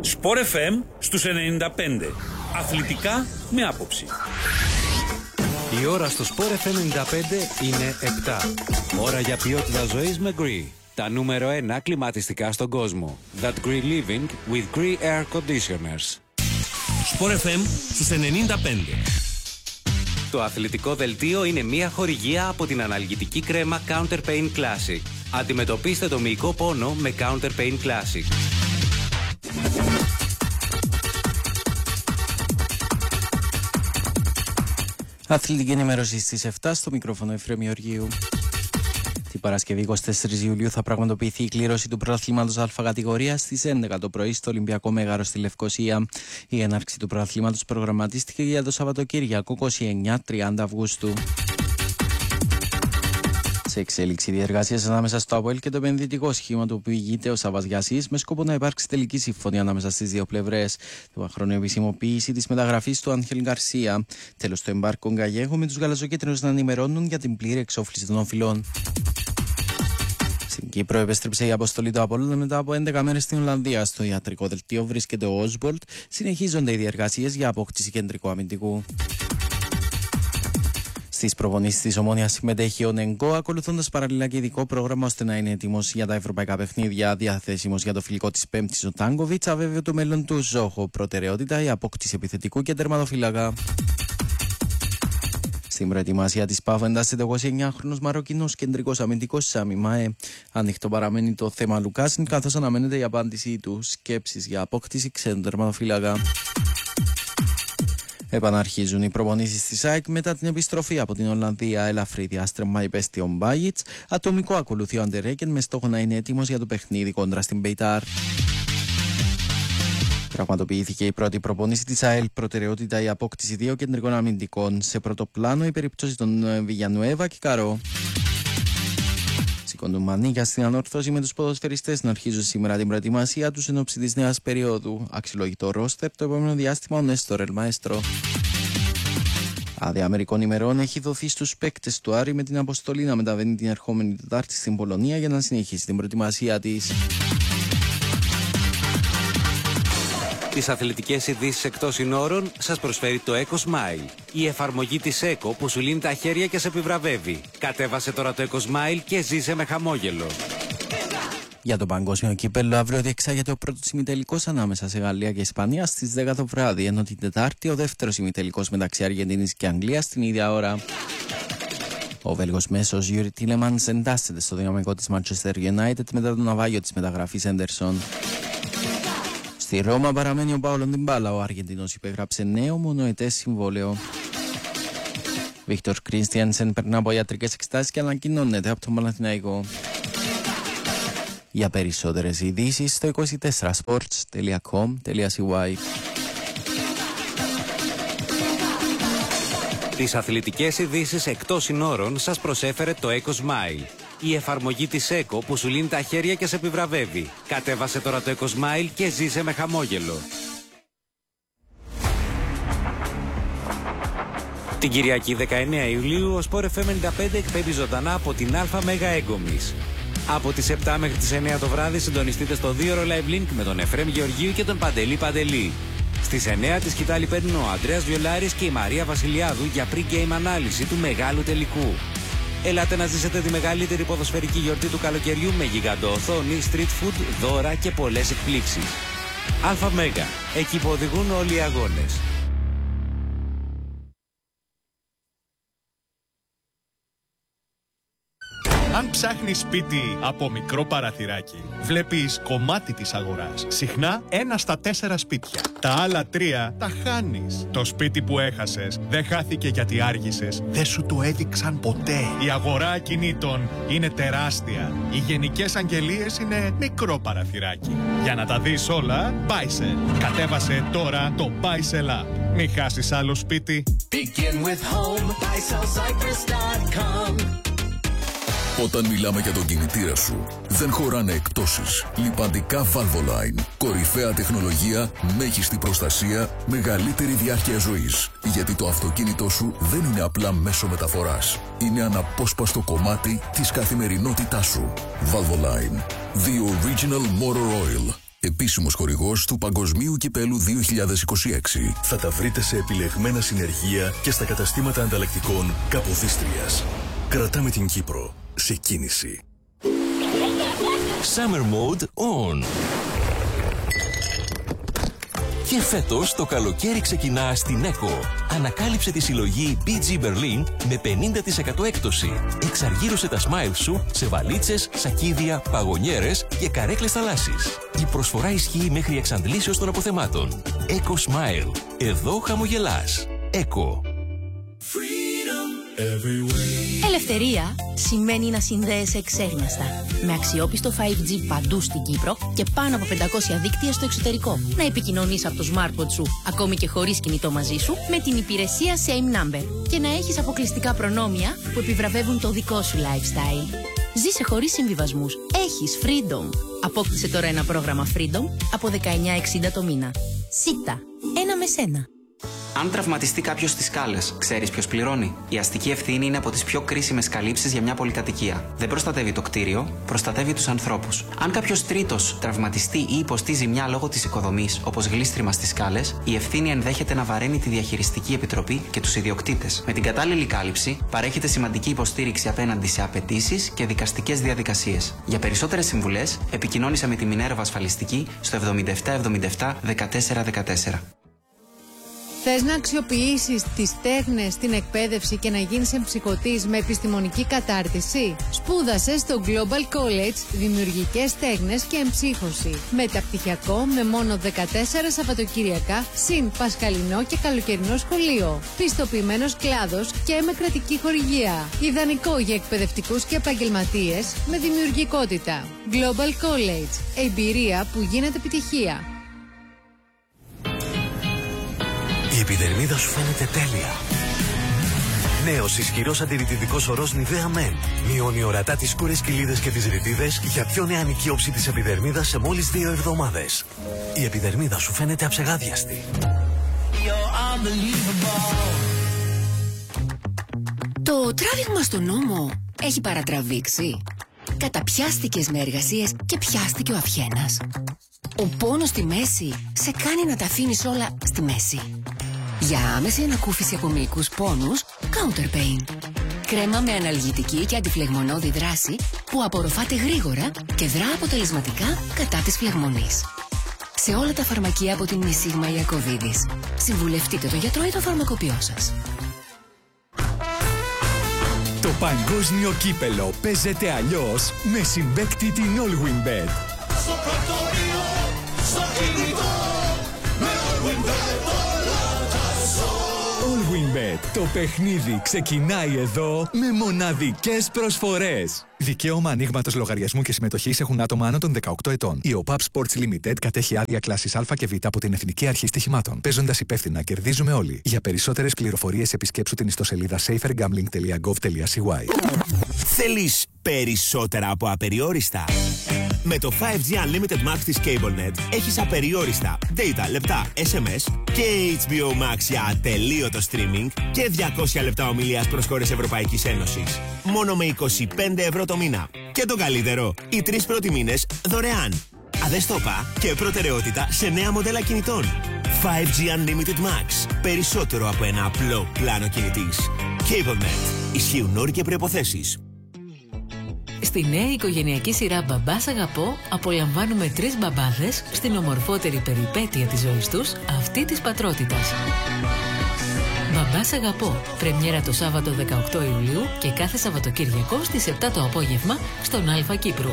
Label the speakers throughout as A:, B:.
A: Sport FM στους 95. Αθλητικά με άποψη.
B: Η ώρα στο Sport FM 95 είναι 7. Ώρα για ποιότητα ζωής με Gree. Τα νούμερο 1 κλιματιστικά στον κόσμο. That Gree Living with Gree Air Conditioners.
C: Sport FM στους 95.
B: Το αθλητικό δελτίο είναι μια χορηγία από την αναλγητική κρέμα Counter Pain Classic. Αντιμετωπίστε το μυϊκό πόνο με Counter Pain Classic.
D: Αθλητική ενημέρωση στις 7 στο μικρόφωνο Εφραίμ Γεωργίου. Την Παρασκευή 24 Ιουλίου θα πραγματοποιηθεί η κλήρωση του πρωταθλήματος Α κατηγορίας στις 11 το πρωί στο Ολυμπιακό Μέγαρο στη Λευκοσία. Η έναρξη του πρωταθλήματος προγραμματίστηκε για το Σαββατοκύριακο 29-30 Αυγούστου. Σε εξέλιξη διεργασίας ανάμεσα στο ΑΠΟΕΛ και το επενδυτικό σχήμα του που ηγείται ο Σάββας Γιασής με σκοπό να υπάρξει τελική συμφωνία ανάμεσα στις δύο πλευρές. Το χρόνο επισημοποίηση της μεταγραφής του Άγχελ Γκαρσία. Τέλος το εμπάρκο Γκαγιέχο με τους γαλαζοκίτρινους να ενημερώνουν για την πλήρη εξόφληση των οφειλών. Στην Κύπρο επέστρεψε η αποστολή του Απόλλωνα μετά από 11 μέρες στην Ολλανδία. Στο ιατρικό δελτίο βρίσκεται ο Όσμπολτ. Συνεχίζονται οι διεργασίες για απόκτηση κεντρικού αμυντικού. Στις προπονήσεις της Ομόνοιας συμμετέχει ο Νεγκό, ακολουθώντας παραλληλά και ειδικό πρόγραμμα ώστε να είναι έτοιμος για τα ευρωπαϊκά παιχνίδια. Διαθέσιμος για το φιλικό της Πέμπτης ο Τάγκοβιτς, αβέβαιο το μέλλον του Ζόχο. Προτεραιότητα η απόκτηση επιθετικού και τερματοφύλακα. Στην προετοιμασία της ΠΑΦ εντάσσεται ο 29χρονος Μαροκινός κεντρικός αμυντικός Σάμι Μαέ. Ανοιχτό παραμένει το θέμα Λουκάσιν, καθώς αναμένεται η απάντησή του. Σκέψεις για απόκτηση ξένου τερματοφύλακα. Επαναρχίζουν οι προπονήσεις της ΑΕΚ μετά την επιστροφή από την Ολλανδία. Ελαφρύ διάστρεμα υπέστη ο Μπάγιτς. Ατομικό ακολουθεί ο Αντερέκεν με στόχο να είναι έτοιμος για το παιχνίδι κόντρα στην Μπεϊτάρ. Πραγματοποιήθηκε η πρώτη προπόνηση της ΑΕΛ. Προτεραιότητα η απόκτηση δύο κεντρικών αμυντικών. Σε πρώτο πλάνο η περίπτωση των Βιγιανουέβα και Καρό. Σηκώνουν μανίκια στην ανόρθωση με τους ποδοσφαιριστές να αρχίζουν σήμερα την προετοιμασία τους εν ώψη της νέας περίοδου. Αξιολογητό ρόστερ το επόμενο διάστημα ο Νέστορ Ελμαέστρο. Άδεια μερικών ημερών έχει δοθεί στους παίκτες του Άρη με την αποστολή να μεταβαίνει την ερχόμενη Τετάρτη στην Πολωνία για να συνεχίσει την προετοιμασία της.
B: Τις αθλητικές ειδήσεις εκτός συνόρων σας προσφέρει το Eco Smile. Η εφαρμογή της Eco που σου λύνει τα χέρια και σε επιβραβεύει. Κατέβασε τώρα το Eco Smile και ζήσε με χαμόγελο.
D: Για το παγκόσμιο κύπελλο, αύριο διεξάγεται ο πρώτος ημιτελικός ανάμεσα σε Γαλλία και Ισπανία στις 10 το βράδυ, ενώ την Τετάρτη ο δεύτερος ημιτελικός μεταξύ Αργεντινής και Αγγλίας την ίδια ώρα. Ο Βέλγος μέσος Γιούρι Τίλεμανς εντάσσεται στο δυναμικό της Manchester United μετά τον ναυάγιο της μεταγραφής Έντερσον. Στη Ρώμα παραμένει ο Πάολο Ντιμπάλα, ο Αργεντινός υπέγραψε νέο μονοετές συμβόλαιο. Βίκτορ Κρίστιανσεν περνά από ιατρικές εξετάσεις και ανακοινώνεται από τον Παναθηναϊκό. Για περισσότερες ειδήσεις στο 24sports.com.cy.
B: Τις αθλητικές ειδήσεις εκτός συνόρων σας προσέφερε το Eco Smile. Η εφαρμογή της Eco που σου λύνει τα χέρια και σε επιβραβεύει. Κατέβασε τώρα το Eco Smile και ζήσε με χαμόγελο. Την Κυριακή 19 Ιουλίου ο Sport FM 95 εκπέμπει ζωντανά από την Α Μέγα Έγκομης. Από τις 7 μέχρι τις 9 το βράδυ συντονιστείτε στο 2ωρο Live Link με τον Εφραίμ Γεωργίου και τον Παντελή Παντελή. Στις 9 τη σκητάλη παίρνουν ο Ανδρέας Βιολάρης και η Μαρία Βασιλιάδου για pre-game ανάλυση του μεγάλου τελικού. Ελάτε να ζήσετε τη μεγαλύτερη ποδοσφαιρική γιορτή του καλοκαιριού με γιγαντοοθόνη, street food, δώρα και πολλές εκπλήξεις. Α Μέγα, εκεί που οδηγούν όλοι οι αγώνες.
E: Αν ψάχνεις σπίτι από μικρό παραθυράκι, βλέπεις κομμάτι της αγοράς. Συχνά 1 στα 4 σπίτια. Τα άλλα 3 τα χάνεις. Το σπίτι που έχασες δεν χάθηκε γιατί άργησες. Δεν σου το έδειξαν ποτέ. Η αγορά ακινήτων είναι τεράστια. Οι γενικές αγγελίες είναι μικρό παραθυράκι. Για να τα δεις όλα, Buysell. Κατέβασε τώρα το Buysell App. Μην χάσεις άλλο σπίτι.
F: Begin with home, BuySellCyprus.com.
G: Όταν μιλάμε για τον κινητήρα σου, δεν χωράνε εκπτώσεις. Λιπαντικά Valvoline. Κορυφαία τεχνολογία, μέγιστη προστασία, μεγαλύτερη διάρκεια ζωής. Γιατί το αυτοκίνητό σου δεν είναι απλά μέσο μεταφοράς. Είναι αναπόσπαστο κομμάτι της καθημερινότητάς σου. Valvoline. The Original Motor Oil. επίσημος χορηγός του Παγκοσμίου Κυπέλου 2026.
H: Θα τα βρείτε σε επιλεγμένα συνεργεία και στα καταστήματα ανταλλακτικών Καποδίστριας. Κρατάμε την Κύπρο σε κίνηση.
I: Summer Mode On. Και φέτος το καλοκαίρι ξεκινά στην ΕΚΟ. Ανακάλυψε τη συλλογή BG Berlin με 50% έκπτωση. Εξαργύρωσε τα smile σου σε βαλίτσες, σακίδια, παγωνιέρες και καρέκλες θαλάσσης. Η προσφορά ισχύει μέχρι εξαντλήσεως των αποθεμάτων. Eco Smile. Εδώ χαμογελάς. ΕΚΟ.
J: Ελευθερία σημαίνει να συνδέεσαι εξέρναστα. Με αξιόπιστο 5G παντού στην Κύπρο και πάνω από 500 δίκτυα στο εξωτερικό. Να επικοινωνείς από το smartphone σου, ακόμη και χωρίς κινητό μαζί σου, με την υπηρεσία Same Number. Και να έχεις αποκλειστικά προνόμια που επιβραβεύουν το δικό σου lifestyle. Ζήσε χωρίς συμβιβασμούς. Έχεις Freedom. Απόκτησε τώρα ένα πρόγραμμα Freedom από 19,60 το μήνα. ΣΥΤΑ. Ένα με σένα.
K: Αν τραυματιστεί κάποιος στις σκάλες, ξέρεις ποιος πληρώνει? Η αστική ευθύνη είναι από τις πιο κρίσιμες καλύψεις για μια πολυκατοικία. Δεν προστατεύει το κτίριο, προστατεύει τους ανθρώπους. Αν κάποιος τρίτος τραυματιστεί ή υποστεί ζημιά λόγω της οικοδομής, όπως γλίστριμα στις σκάλες, η ευθύνη ενδέχεται να βαραίνει τη διαχειριστική επιτροπή και τους ιδιοκτήτες. Με την κατάλληλη κάλυψη, παρέχεται σημαντική υποστήριξη απέναντι σε απαιτήσεις και δικαστικές διαδικασίες. Για περισσότερες συμβουλές, επικοινώνησε με τη Μινέρβα Ασφαλιστική στο 7777 1414.
L: Θες να αξιοποιήσεις τις τέχνες στην εκπαίδευση και να γίνεις εμψυχωτής με επιστημονική κατάρτιση? Σπούδασε στο Global College Δημιουργικές Τέχνες και Εμψύχωση. Μεταπτυχιακό με μόνο 14 Σαββατοκύριακα, συν πασχαλινό και καλοκαιρινό σχολείο. Πιστοποιημένος κλάδος και με κρατική χορηγία. Ιδανικό για εκπαιδευτικούς και επαγγελματίες με δημιουργικότητα. Global College. Εμπειρία που γίνεται επιτυχία.
M: Η επιδερμίδα σου φαίνεται τέλεια. Νέος ισχυρός αντιρρητητικός ορός Nivea Men. Μειώνει ορατά τις σκούρες κοιλίδες και τις ρητίδες για πιο νεανική όψη της επιδερμίδας σε μόλις 2 εβδομάδες. Η επιδερμίδα σου φαίνεται αψεγάδιαστη.
N: Το τράβηγμα στον νόμο έχει παρατραβήξει. Καταπιάστηκες με εργασίες και πιάστηκε ο αυχένας. Ο πόνος στη μέση σε κάνει να τα αφήνεις όλα στη μέση. Για άμεση ανακούφιση από μυϊκούς πόνους, Counter Pain. Κρέμα με αναλγητική και αντιφλεγμονώδη δράση που απορροφάται γρήγορα και δρά αποτελεσματικά κατά της φλεγμονής. Σε όλα τα φαρμακεία από την Μισίγμα Ιακωβίδης. Συμβουλευτείτε τον γιατρό ή το φαρμακοποιό σας.
O: Το παγκόσμιο κύπελο παίζεται αλλιώς με συμπαίκτη την Allwinbet.
F: Στο πρακτορείο, στο κινητό, με Allwinbet όλα τα ζω.
O: Allwinbet, το παιχνίδι ξεκινάει εδώ με μοναδικές προσφορές. Δικαίωμα ανοίγματος λογαριασμού και συμμετοχής έχουν άτομα άνω των 18 ετών. Η OPAP Sports Limited κατέχει άδεια κλάσης Α και Β από την Εθνική Αρχή Στοιχημάτων. Παίζοντας υπεύθυνα, κερδίζουμε όλοι. Για περισσότερες πληροφορίες επισκέψου την ιστοσελίδα safergambling.gov.cy.
P: Θέλεις περισσότερα από απεριόριστα? Με το 5G Unlimited Max της CableNet έχεις απεριόριστα data, λεπτά, SMS και HBO Max για ατελείωτο streaming και 200 λεπτά ομιλίας προς χώρες Ευρωπαϊκής Ένωσης. Μόνο με 25 ευρώ το μήνα. Και το καλύτερο, οι 3 πρώτοι μήνες δωρεάν. Αδεστόπα και προτεραιότητα σε νέα μοντέλα κινητών. 5G Unlimited Max. Περισσότερο από ένα απλό πλάνο κινητής. CableNet. Ισχύουν όροι και προϋποθέσεις.
Q: Στη νέα οικογενειακή σειρά «Μπαμπάς Αγαπώ» απολαμβάνουμε 3 μπαμπάδες στην ομορφότερη περιπέτεια της ζωής τους, αυτή της πατρότητας. «Μπαμπάς Αγαπώ», πρεμιέρα το Σάββατο 18 Ιουλίου και κάθε Σαββατοκύριακο στις 7 το απόγευμα στον Αλφα Κύπρου.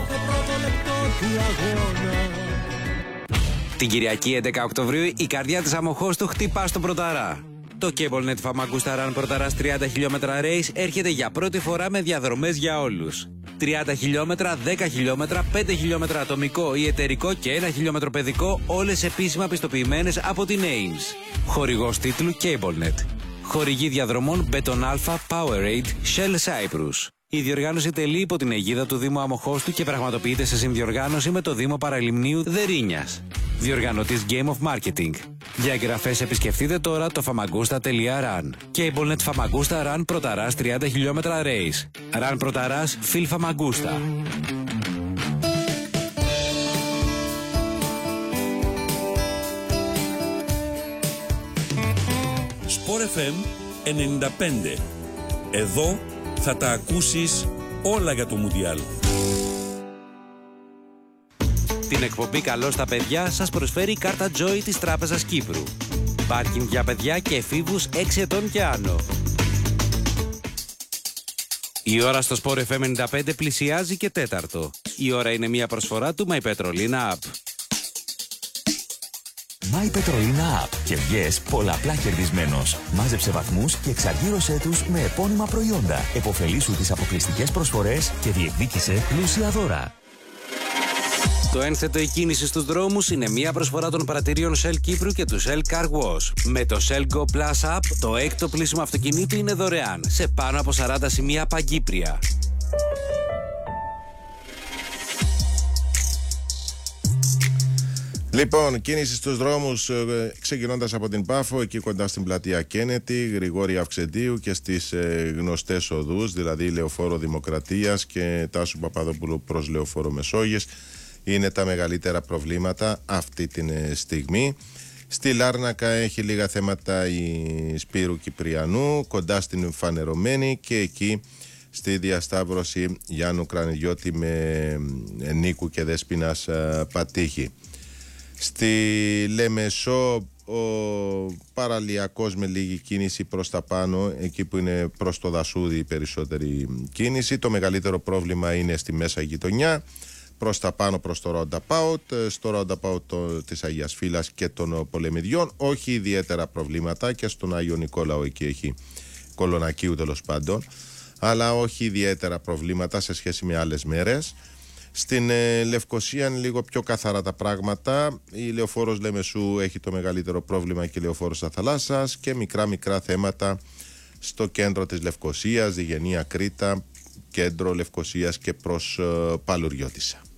B: Την Κυριακή 11 Οκτωβρίου η καρδιά της Αμοχώστου χτυπά στο Πρωταρά. Το CableNet Famagusta Run Πρωταράς 30 χιλιόμετρα race έρχεται για πρώτη φορά με διαδρομές για όλους. 30 χιλιόμετρα, 10 χιλιόμετρα, 5 χιλιόμετρα ατομικό ή εταιρικό και 1 χιλιόμετρο παιδικό, όλες επίσημα πιστοποιημένες από την Ames. Χορηγός τίτλου CableNet. Χορηγή διαδρομών Beton Alpha, Powerade, Shell Cyprus. Η διοργάνωση τελεί υπό την αιγίδα του Δήμου Αμοχώστου και πραγματοποιείται σε συνδιοργάνωση με το Δήμο Παραλιμνίου Δερίνιας. Διοργανωτής Game of Marketing. Για εγγραφές επισκεφτείτε τώρα το famagusta.run. CableNet Famagusta Run Πρωταράς 30 χιλιόμετρα race. Run Πρωταράς Phil Famagusta.
A: Sport FM 95. Εδώ θα τα ακούσεις όλα για το Μουντιάλ.
B: Την εκπομπή «Καλό στα παιδιά» σας προσφέρει η κάρτα Joy της Τράπεζας Κύπρου. Πάρκινγκ για παιδιά και εφήβους 6 ετών και άνω. Η ώρα στο Sport FM 95 πλησιάζει και 4. Η ώρα είναι μια προσφορά του My Petrolina App.
R: My Petrolina App και βγες πολλαπλά κερδισμένος. Μάζεψε βαθμούς και εξαργύρωσέ τους με επώνυμα προϊόντα. Εποφελήσου τις αποκλειστικές προσφορές και διεκδίκησε πλούσια δώρα.
B: Το ένθετο η κίνηση στους δρόμους είναι μια προσφορά των πρατηρίων Shell Κύπρου και του Shell Car Wash. Με το Shell Go Plus App, το έκτο πλήσιμο αυτοκινήτου είναι δωρεάν σε πάνω από 40 σημεία παγκύπρια.
S: Λοιπόν, κίνηση στους δρόμους ξεκινώντας από την Πάφο, εκεί κοντά στην πλατεία Κένετη, Γρηγόρη Αυξεντίου και στις γνωστές οδούς, δηλαδή Λεωφόρο Δημοκρατίας και Τάσου Παπαδόπουλου προς Λεωφόρο Μεσόγειες, είναι τα μεγαλύτερα προβλήματα αυτή τη στιγμή. Στη Λάρνακα έχει λίγα θέματα η Σπύρου Κυπριανού, κοντά στην Φανερωμένη, και εκεί στη διασταύρωση Γιάννου Κρανιδιώτη με Νίκου και Δέσποινας Πατήχη. Στη Λεμεσό ο παραλιακός με λίγη κίνηση προς τα πάνω, εκεί που είναι προς το Δασούδι η περισσότερη κίνηση. Το μεγαλύτερο πρόβλημα είναι στη Μέσα Γειτονιά, προς τα πάνω προς το Ρόνταπάουτ, στο Ρόνταπάουτ της Αγίας Φύλας και των Πολεμιδιών. Όχι ιδιαίτερα προβλήματα, και στον Άγιο Νικόλαο εκεί έχει Κολονακίου τέλος πάντων, αλλά όχι ιδιαίτερα προβλήματα σε σχέση με άλλες μέρες. Στην Λευκοσία είναι λίγο πιο καθαρά τα πράγματα. Η Λεωφόρος Λεμεσού έχει το μεγαλύτερο πρόβλημα και η Λεωφόρος Αθαλάσσας, και μικρά θέματα στο κέντρο της Λευκοσίας, Διγενεία Κρήτα, κέντρο Λευκοσίας και προς Παλουριώτισσα.